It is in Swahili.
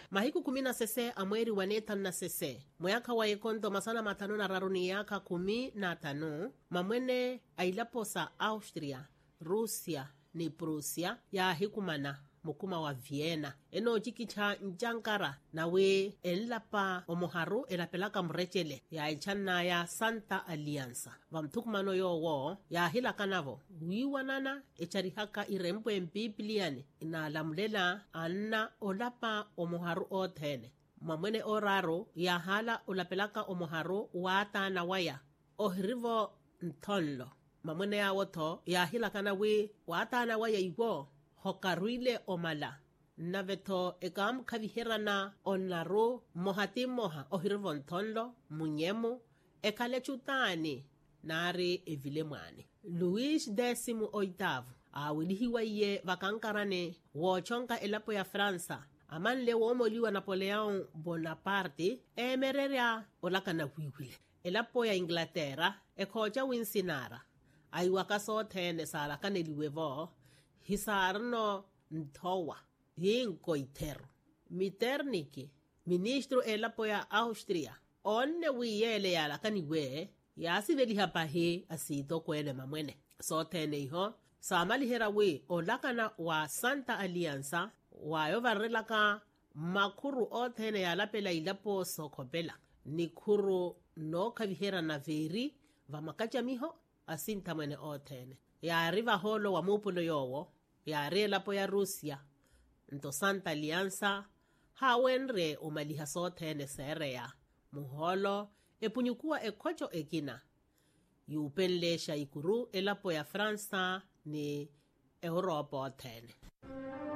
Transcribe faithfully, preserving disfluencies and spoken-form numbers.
mahiku kumi na sese amweri waneta na sese mwaka wa ikondo masana matano na raruni yaka kumi na tano mamwene ailaposa Austria, Rusia ni Prusia ya hikumana mukuma wa Vienna eno chikicha njankara nawe enlapa omoharu elapelaka mrechele ya ichana ya Santa Alianza vamtukumano yowo ya hilakanavo wiwanana echarihaka irembwe mbibliani inalamulela anna olapa omoharu othene mamwene oraro ya hala olapelaka omoharu watana waya ohirivo ntonlo mamwene ya woto ya hilakana we watana waya iwo hokaruile omala naveto ekam kaviherana onaro mohati moha ohirivo ntonlo munyemu ekalechutani nari evilemwane Luis Décimo Oitavo awilihiwa iye vakankarane wochonka elapo ya Fransa amanle womoliwa Napoleon Bonaparte emereria olakana wiwile elapo ya Inglaterra ekocha winsinara aiwaka sothene sala kaneliwevo hisarno ntowa yinkoitero Metternich ministro elapo ya Austria onne wiyele yala kaniwe yasiveliha pahe asito kwele mamwene sothene iho samalihera we olakana wa Santa Alianza wayo varelaka makuru othene yalapela ilapo sokopela ni kuru no kavihera na veri vamakacha miho asinta mwene othene yari vaholo wa mupulo yowo yari elapo ya Rusia nto Santa Alianza hawenre umaliha sothene sereya muholo epunyukua ekocho ekina yupenlesha ikuru elapo ya Fransa ni Europa othene.